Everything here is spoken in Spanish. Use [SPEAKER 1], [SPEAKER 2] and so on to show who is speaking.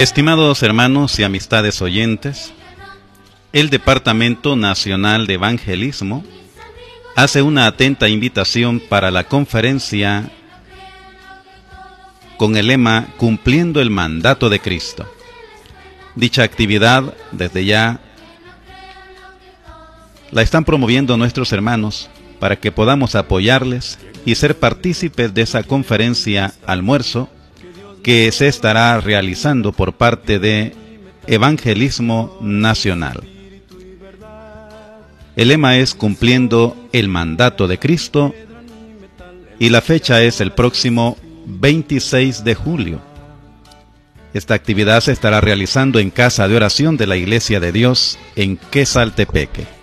[SPEAKER 1] Estimados hermanos y amistades oyentes, el Departamento Nacional de Evangelismo hace una atenta invitación para la conferencia con el lema Cumpliendo el Mandato de Cristo. Dicha actividad, desde ya, la están promoviendo nuestros hermanos para que podamos apoyarles y ser partícipes de esa conferencia almuerzo que se estará realizando por parte de Evangelismo Nacional. El lema es Cumpliendo el Mandato de Cristo y la fecha es el próximo 26 de julio. Esta actividad se estará realizando en Casa de Oración de la Iglesia de Dios en Quesaltepeque.